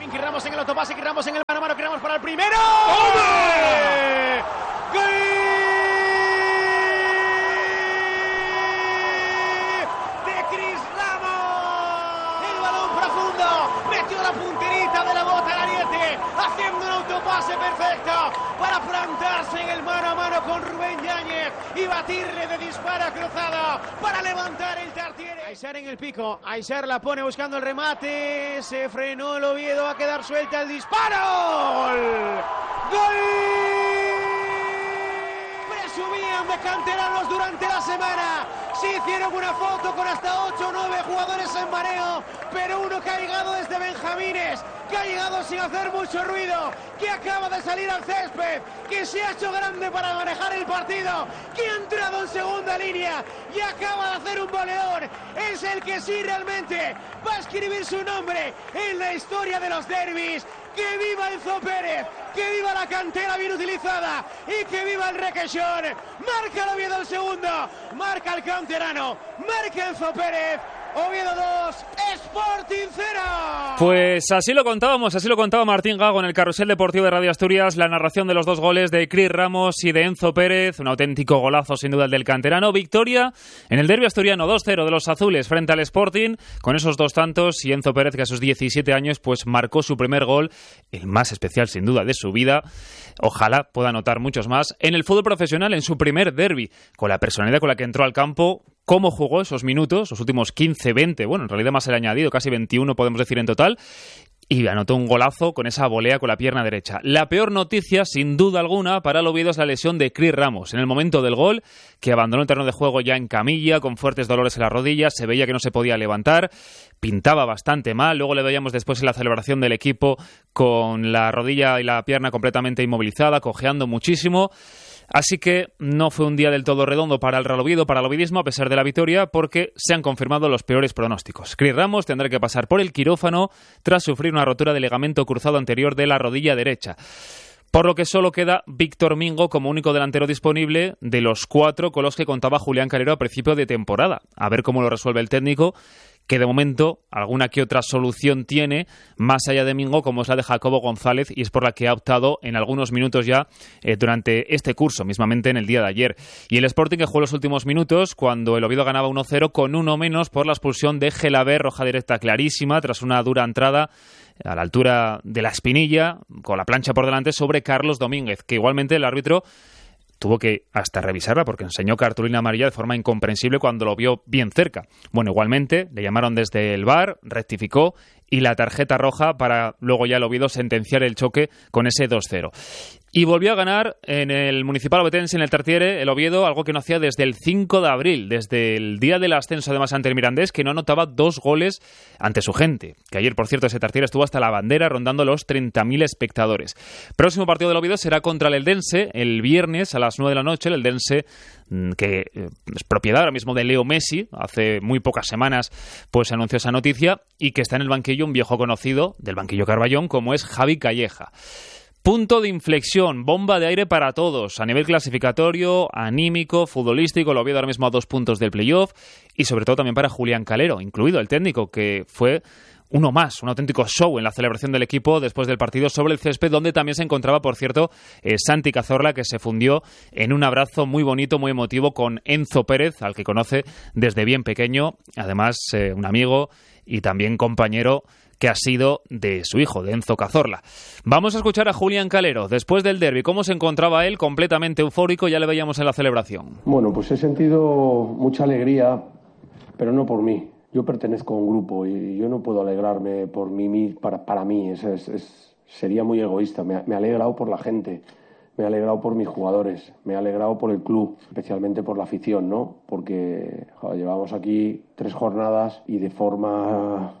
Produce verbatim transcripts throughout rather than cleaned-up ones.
Martín, Chris Ramos en el autopase, Chris Ramos en el mano a mano, Chris Ramos para el primero. ¡Gol! ¡Gol! De Chris Ramos. El balón profundo, metió la punterita de la bota al ariete, haciendo un autopase perfecto para plantarse en el mano a mano con Rubén Yáñez y batirle de disparo cruzado para levantar el Tartiere. Aysar en el pico, Aysar la pone buscando el remate, se frenó el Oviedo, va a quedar suelta el disparo. ¡Gol! ¡Gol! Presumían de canteranos durante la semana, se hicieron una foto con hasta ocho o nueve jugadores en mareo, pero uno que ha llegado desde Benjamines, que ha llegado sin hacer mucho ruido, que acaba de salir al césped, que se ha hecho grande para manejar el partido, que ha entrado en segunda línea y acaba de hacer un goleador, es el que sí realmente va a escribir su nombre en la historia de los derbis. ¡Que viva Enzo Pérez! ¡Que viva la cantera bien utilizada! ¡Y que viva el requesón! Marca el Oviedo el segundo, marca el canterano, marca Enzo Pérez. Oviedo dos, Sporting cero. Pues así lo contábamos, así lo contaba Martín Gago en el Carrusel Deportivo de Radio Asturias, la narración de los dos goles de Chris Ramos y de Enzo Pérez, un auténtico golazo sin duda el del canterano. Victoria en el derbi asturiano dos cero de los azules frente al Sporting, con esos dos tantos, y Enzo Pérez, que a sus diecisiete años pues marcó su primer gol, el más especial sin duda de su vida. Ojalá pueda anotar muchos más en el fútbol profesional en su primer derbi, con la personalidad con la que entró al campo, cómo jugó esos minutos, los últimos quince, veinte, bueno, en realidad más el añadido, casi veintiuno podemos decir en total, y anotó un golazo con esa volea con la pierna derecha. La peor noticia, sin duda alguna, para el Oviedo es la lesión de Chris Ramos. En el momento del gol, que abandonó el terreno de juego ya en camilla, con fuertes dolores en las rodillas, se veía que no se podía levantar, pintaba bastante mal, luego le veíamos después en la celebración del equipo con la rodilla y la pierna completamente inmovilizada, cojeando muchísimo. Así que no fue un día del todo redondo para el Real Oviedo, para el ovidismo, a pesar de la victoria, porque se han confirmado los peores pronósticos. Chris Ramos tendrá que pasar por el quirófano tras sufrir una rotura de ligamento cruzado anterior de la rodilla derecha. Por lo que solo queda Víctor Mingo como único delantero disponible de los cuatro con los que contaba Julián Calero a principio de temporada. A ver cómo lo resuelve el técnico, que de momento alguna que otra solución tiene, más allá de Mingo, como es la de Jacobo González, y es por la que ha optado en algunos minutos ya eh, durante este curso, mismamente en el día de ayer. Y el Sporting, que jugó los últimos minutos, cuando el Oviedo ganaba uno cero, con uno menos por la expulsión de Gelabert, roja directa clarísima, tras una dura entrada a la altura de la espinilla, con la plancha por delante, sobre Carlos Domínguez, que igualmente el árbitro tuvo que hasta revisarla porque enseñó cartulina amarilla de forma incomprensible cuando lo vio bien cerca. Bueno, igualmente le llamaron desde el V A R, rectificó, y la tarjeta roja para luego ya el Oviedo sentenciar el choque con ese dos cero. Y volvió a ganar en el Municipal Ovetense, en el Tartiere, el Oviedo, algo que no hacía desde el cinco de abril, desde el día del ascenso además ante el Mirandés, que no anotaba dos goles ante su gente. Que ayer, por cierto, ese Tartiere estuvo hasta la bandera rondando los treinta mil espectadores. Próximo partido del Oviedo será contra el Eldense, el viernes a las nueve de la noche. El Eldense, que es propiedad ahora mismo de Leo Messi, hace muy pocas semanas pues anunció esa noticia, y que está en el banquillo un viejo conocido del banquillo Carballón, como es Javi Calleja. Punto de inflexión, bomba de aire para todos, a nivel clasificatorio, anímico, futbolístico. Lo Oviedo ahora mismo a dos puntos del playoff, y sobre todo también para Julián Calero, incluido el técnico, que fue uno más, un auténtico show en la celebración del equipo después del partido sobre el césped, donde también se encontraba, por cierto, eh, Santi Cazorla, que se fundió en un abrazo muy bonito, muy emotivo con Enzo Pérez, al que conoce desde bien pequeño, además eh, un amigo y también compañero que ha sido de su hijo, de Enzo Cazorla. Vamos a escuchar a Julián Calero después del derbi, cómo se encontraba él, completamente eufórico, ya le veíamos en la celebración. Bueno, pues he sentido mucha alegría, pero no por mí. Yo pertenezco a un grupo y yo no puedo alegrarme por mí, para, para mí, es, es, es, sería muy egoísta. Me, me he alegrado por la gente, me he alegrado por mis jugadores, me he alegrado por el club, especialmente por la afición, ¿no? Porque joder, llevamos aquí tres jornadas y de forma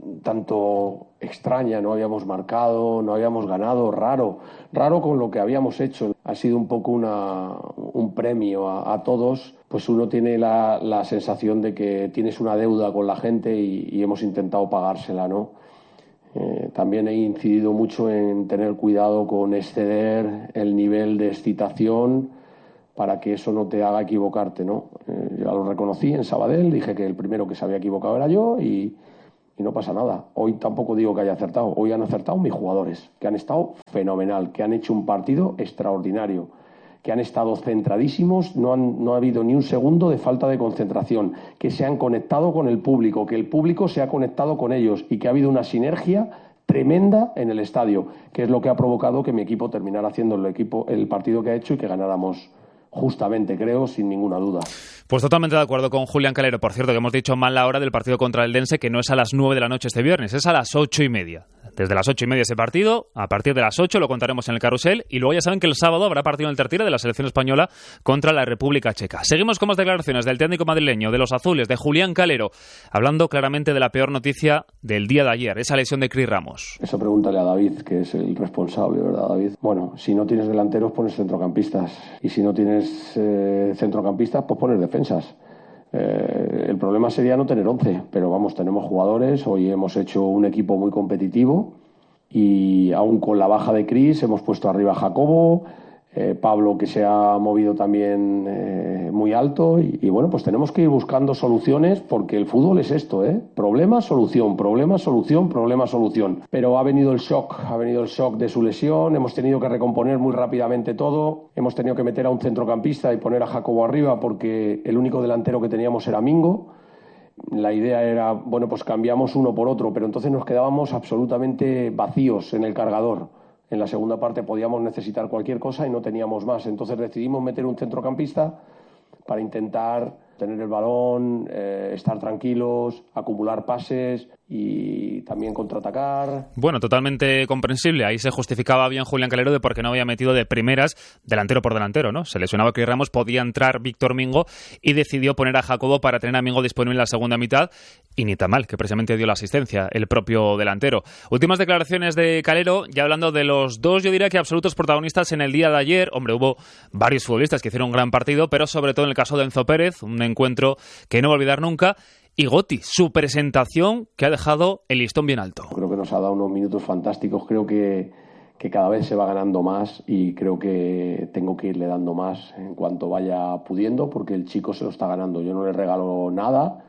tanto extraña, no habíamos marcado, no habíamos ganado, raro, raro con lo que habíamos hecho. Ha sido un poco una, un premio a, a todos, pues uno tiene la, la sensación de que tienes una deuda con la gente y, y hemos intentado pagársela, ¿no? Eh, también he incidido mucho en tener cuidado con exceder el nivel de excitación para que eso no te haga equivocarte, ¿no? Eh, ya lo reconocí en Sabadell, dije que el primero que se había equivocado era yo y y no pasa nada. Hoy tampoco digo que haya acertado, hoy han acertado mis jugadores, que han estado fenomenal, que han hecho un partido extraordinario, que han estado centradísimos, no, han, no ha habido ni un segundo de falta de concentración, que se han conectado con el público, que el público se ha conectado con ellos y que ha habido una sinergia tremenda en el estadio, que es lo que ha provocado que mi equipo terminara haciendo el, equipo, el partido que ha hecho y que ganáramos justamente, creo, sin ninguna duda. Pues totalmente de acuerdo con Julián Calero. Por cierto, que hemos dicho mal la hora del partido contra el Dense, que no es a las nueve de la noche este viernes, es a las ocho y media. Desde las ocho y media ese partido, a partir de las ocho lo contaremos en el carrusel, y luego ya saben que el sábado habrá partido en el Tertira de la selección española contra la República Checa. Seguimos con más declaraciones del técnico madrileño, de los azules, de Julián Calero, hablando claramente de la peor noticia del día de ayer, esa lesión de Cris Ramos. Eso pregúntale a David, que es el responsable, ¿verdad, David? Bueno, si no tienes delanteros, pones centrocampistas, y si no tienes eh, centrocampistas, pues pones defensas. Eh, el problema sería no tener once, pero vamos, tenemos jugadores, hoy hemos hecho un equipo muy competitivo y aún con la baja de Cris hemos puesto arriba a Jacobo, eh, Pablo que se ha movido también eh, muy alto y, y bueno, pues tenemos que ir buscando soluciones porque el fútbol es esto, ¿eh? Problema, solución, problema, solución, problema, solución. Pero ha venido el shock, ha venido el shock de su lesión, hemos tenido que recomponer muy rápidamente todo, hemos tenido que meter a un centrocampista y poner a Jacobo arriba porque el único delantero que teníamos era Mingo. La idea era, bueno, pues cambiamos uno por otro, pero entonces nos quedábamos absolutamente vacíos en el cargador. En la segunda parte podíamos necesitar cualquier cosa y no teníamos más. Entonces decidimos meter un centrocampista para intentar tener el balón, eh, estar tranquilos, acumular pases y también contraatacar. Bueno, totalmente comprensible. Ahí se justificaba bien Julián Calero de por qué no había metido de primeras delantero por delantero, ¿no? Se lesionaba Cris Ramos, podía entrar Víctor Mingo y decidió poner a Jacobo para tener a Mingo disponible en la segunda mitad, y ni tan mal, que precisamente dio la asistencia el propio delantero. Últimas declaraciones de Calero, ya hablando de los dos, yo diría que absolutos protagonistas en el día de ayer. Hombre, hubo varios futbolistas que hicieron un gran partido, pero sobre todo en el caso de Enzo Pérez, un encuentro que no va a olvidar nunca. Y Goti, su presentación que ha dejado el listón bien alto. Creo que nos ha dado unos minutos fantásticos, creo que, que cada vez se va ganando más y creo que tengo que irle dando más en cuanto vaya pudiendo porque el chico se lo está ganando. Yo no le regalo nada,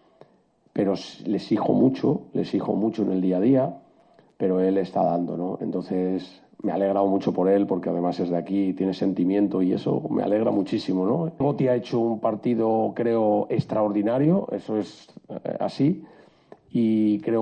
pero le exijo mucho, le exijo mucho en el día a día, pero él está dando, ¿no? Entonces me ha alegrado mucho por él porque además es de aquí, tiene sentimiento y eso me alegra muchísimo, ¿no? Goti ha hecho un partido, creo, extraordinario, eso es eh, así, y creo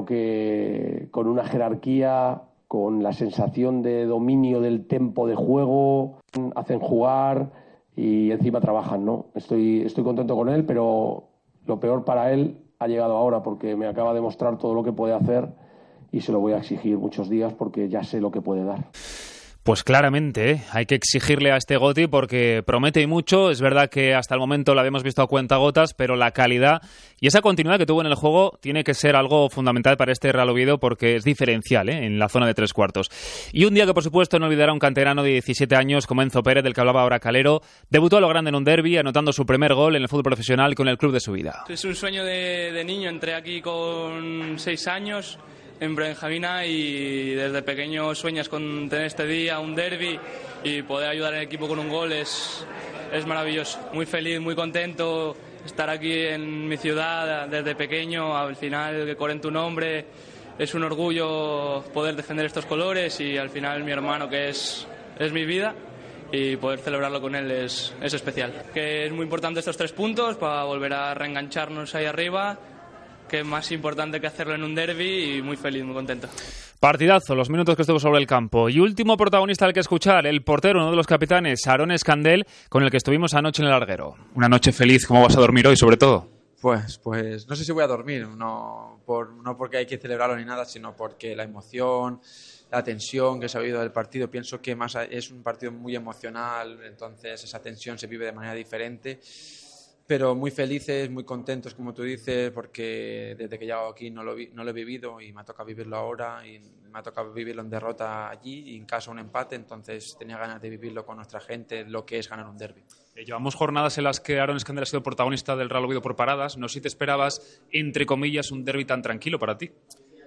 que con una jerarquía, con la sensación de dominio del tempo de juego, hacen jugar y encima trabajan, ¿no? Estoy, estoy contento con él, pero lo peor para él ha llegado ahora porque me acaba de mostrar todo lo que puede hacer y se lo voy a exigir muchos días porque ya sé lo que puede dar. Pues claramente, ¿eh? Hay que exigirle a este Goti porque promete y mucho. Es verdad que hasta el momento lo habíamos visto a cuentagotas, pero la calidad y esa continuidad que tuvo en el juego tiene que ser algo fundamental para este Real Oviedo porque es diferencial, ¿eh? En la zona de tres cuartos. Y un día que, por supuesto, no olvidará un canterano de diecisiete años como Enzo Pérez, del que hablaba ahora Calero. Debutó a lo grande en un derbi, anotando su primer gol en el fútbol profesional con el club de su vida. Es un sueño de, de niño. Entré aquí con seis años en Benjamina y desde pequeño sueñas con tener este día, un derbi, y poder ayudar al equipo con un gol es, es maravilloso. Muy feliz, muy contento estar aquí en mi ciudad desde pequeño. Al final que corren tu nombre es un orgullo poder defender estos colores y al final mi hermano que es, es mi vida y poder celebrarlo con él es, es especial. Que es muy importante estos tres puntos para volver a reengancharnos ahí arriba, que es más importante que hacerlo en un derbi, y muy feliz, muy contento. Partidazo, los minutos que estuvo sobre el campo. Y último protagonista al que escuchar, el portero, uno de los capitanes, Aarón Escandel, con el que estuvimos anoche en el larguero. Una noche feliz, ¿cómo vas a dormir hoy, sobre todo? Pues, pues no sé si voy a dormir, no, por, no porque hay que celebrarlo ni nada, sino porque la emoción, la tensión que se ha vivido del partido, pienso que más es un partido muy emocional, entonces esa tensión se vive de manera diferente. Pero muy felices, muy contentos, como tú dices, porque desde que llego aquí no lo, vi, no lo he vivido y me ha tocado vivirlo ahora y me ha tocado vivirlo en derrota allí y en casa un empate, entonces tenía ganas de vivirlo con nuestra gente, lo que es ganar un derbi. Llevamos jornadas en las que Aarón Escandel ha sido protagonista del Real Oviedo por paradas. No sé si te esperabas, entre comillas, un derbi tan tranquilo para ti.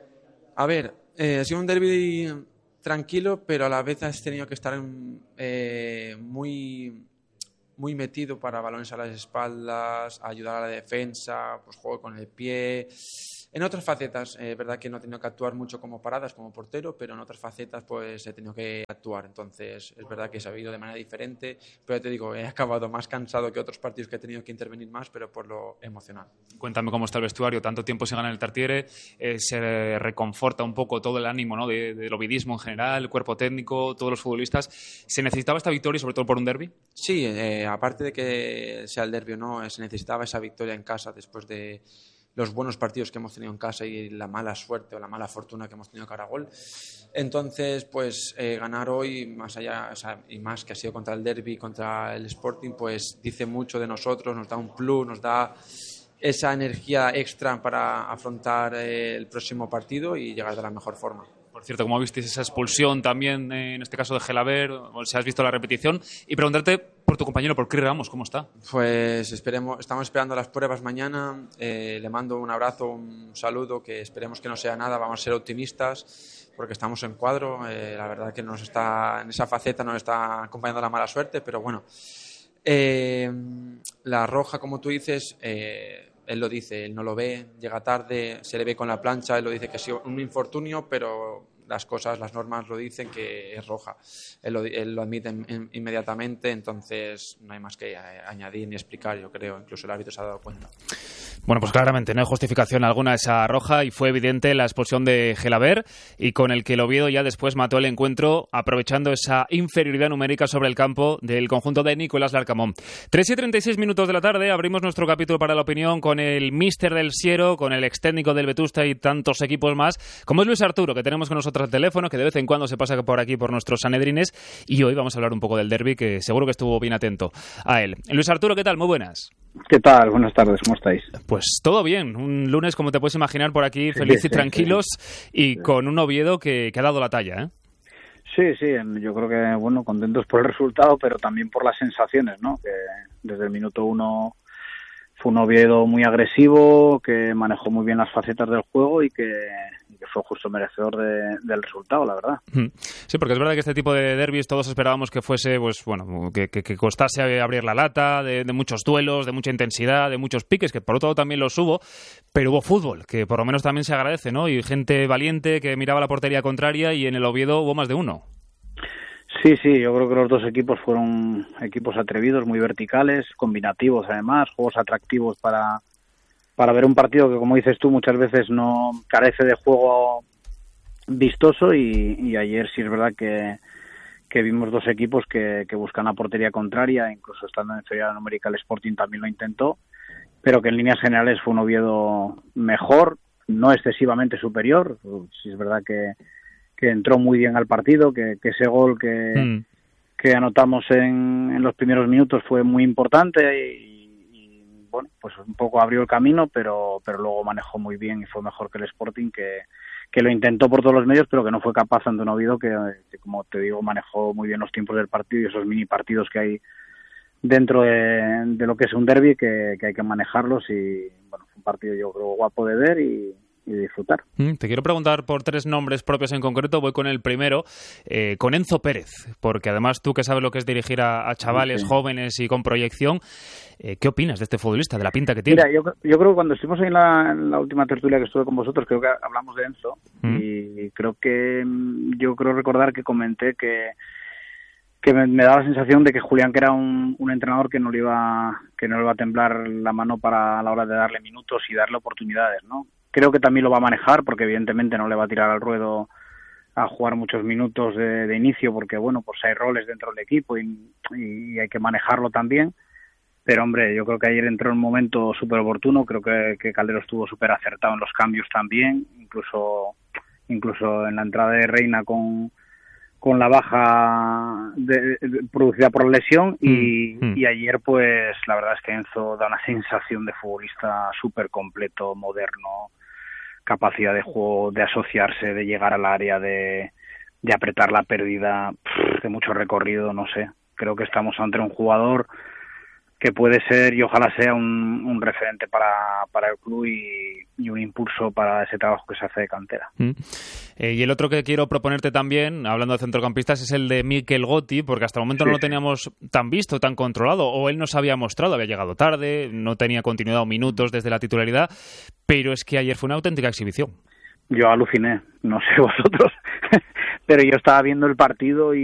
A ver, eh, ha sido un derbi tranquilo, pero a la vez has tenido que estar eh, muy... muy metido para balones a las espaldas, ayudar a la defensa, pues juego con el pie, En otras facetas, es eh, verdad que no he tenido que actuar mucho como paradas, como portero, pero en otras facetas pues he tenido que actuar. Entonces, es verdad que he sabido de manera diferente, pero ya te digo, he acabado más cansado que otros partidos que he tenido que intervenir más, pero por lo emocional. Cuéntame cómo está el vestuario, tanto tiempo sin ganar el Tartiere, eh, se reconforta un poco todo el ánimo, ¿no?, de, del ovidismo en general, el cuerpo técnico, todos los futbolistas. ¿Se necesitaba esta victoria, sobre todo por un derbi? Sí, eh, aparte de que sea el derbi o no, se necesitaba esa victoria en casa después de los buenos partidos que hemos tenido en casa y la mala suerte o la mala fortuna que hemos tenido en Caragol. Entonces, pues eh, ganar hoy, más allá, o sea, y más que ha sido contra el derbi, contra el Sporting, pues dice mucho de nosotros, nos da un plus, nos da esa energía extra para afrontar eh, el próximo partido y llegar de la mejor forma. Por cierto, ¿cómo visteis esa expulsión también, eh, en este caso de Gelaber? O si has visto la repetición. Y preguntarte por tu compañero, por Cris Ramos, ¿cómo está? Pues esperemos, estamos esperando las pruebas mañana. Eh, le mando un abrazo, un saludo, que esperemos que no sea nada. Vamos a ser optimistas porque estamos en cuadro. Eh, la verdad que nos está, en esa faceta nos está acompañando la mala suerte, pero bueno. Eh, la roja, como tú dices... Eh, Él lo dice, él no lo ve, llega tarde, se le ve con la plancha, él lo dice que ha sido un infortunio, pero las cosas, las normas lo dicen que es roja. Él lo, él lo admite en, en, inmediatamente, entonces no hay más que añadir ni explicar, yo creo. Incluso el árbitro se ha dado cuenta. Bueno, pues claramente no hay justificación alguna a esa roja y fue evidente la expulsión de Gelaber y con el que el Oviedo ya después mató el encuentro aprovechando esa inferioridad numérica sobre el campo del conjunto de Nicolás Larcamón. tres y treinta y seis minutos de la tarde, abrimos nuestro capítulo para la opinión con el míster del Siero, con el ex técnico del Vetusta y tantos equipos más, como es Luis Arturo, que tenemos con nosotros al teléfono, que de vez en cuando se pasa por aquí por nuestros sanedrines, y hoy vamos a hablar un poco del derbi, que seguro que estuvo bien atento a él. Luis Arturo, ¿qué tal? Muy buenas. ¿Qué tal? Buenas tardes, ¿cómo estáis? Pues todo bien, un lunes, como te puedes imaginar, por aquí, feliz sí, y sí, tranquilos, sí. y sí. con un Oviedo que, que ha dado la talla, ¿eh? Sí, sí, yo creo que, bueno, contentos por el resultado, pero también por las sensaciones, ¿no? Que desde el minuto uno fue un Oviedo muy agresivo, que manejó muy bien las facetas del juego y que, y que fue justo merecedor de, del resultado, la verdad. Sí, porque es verdad que este tipo de derbis todos esperábamos que fuese, pues bueno, que, que, que costase abrir la lata, de, de muchos duelos, de mucha intensidad, de muchos piques, que por otro lado también los hubo, pero hubo fútbol, que por lo menos también se agradece, ¿no? Y gente valiente que miraba la portería contraria, y en el Oviedo hubo más de uno. Sí, sí, yo creo que los dos equipos fueron equipos atrevidos, muy verticales, combinativos además, juegos atractivos para, para ver un partido que, como dices tú, muchas veces no carece de juego vistoso, y, y ayer sí es verdad que, que vimos dos equipos que, que buscan la portería contraria, incluso estando en inferioridad numérica el Sporting también lo intentó, pero que en líneas generales fue un Oviedo mejor, no excesivamente superior. Sí es verdad que que entró muy bien al partido, que, que ese gol que, mm. que anotamos en, en los primeros minutos fue muy importante y, y, bueno, pues un poco abrió el camino, pero pero luego manejó muy bien y fue mejor que el Sporting, que, que lo intentó por todos los medios, pero que no fue capaz ante un Oviedo que, que, como te digo, manejó muy bien los tiempos del partido y esos mini partidos que hay dentro de, de lo que es un derbi, que, que hay que manejarlos, y bueno, fue un partido yo creo guapo de ver y y disfrutar. Mm, te quiero preguntar por tres nombres propios en concreto. Voy con el primero, eh, con Enzo Pérez, porque además tú que sabes lo que es dirigir a, a chavales sí. jóvenes y con proyección, eh, ¿qué opinas de este futbolista, de la pinta que tiene? Mira, yo, yo creo que cuando estuvimos ahí en la, en la última tertulia que estuve con vosotros, creo que hablamos de Enzo, mm. y creo que yo creo recordar que comenté que que me, me daba la sensación de que Julián, que era un, un entrenador que no le iba que no le iba a temblar la mano para la hora de darle minutos y darle oportunidades, ¿no? Creo que también lo va a manejar, porque evidentemente no le va a tirar al ruedo a jugar muchos minutos de, de inicio, porque bueno, pues hay roles dentro del equipo y, y hay que manejarlo también. Pero hombre, yo creo que ayer entró en un momento súper oportuno. Creo que, que Calero estuvo súper acertado en los cambios también, incluso incluso en la entrada de Reina con con la baja de, de, producida por la lesión, y, mm, mm. y ayer pues la verdad es que Enzo da una sensación de futbolista súper completo, moderno, capacidad de juego, de asociarse, de llegar al área, de, de apretar la pérdida, de mucho recorrido, no sé. Creo que estamos ante un jugador que puede ser y ojalá sea un, un referente para, para el club y, y un impulso para ese trabajo que se hace de cantera. Mm. Eh, y el otro que quiero proponerte también, hablando de centrocampistas, es el de Mikel Gotti, porque hasta el momento sí, no lo teníamos tan visto, tan controlado, o él nos había mostrado, había llegado tarde, no tenía continuidad o minutos desde la titularidad, pero es que ayer fue una auténtica exhibición. Yo aluciné, no sé vosotros, pero yo estaba viendo el partido y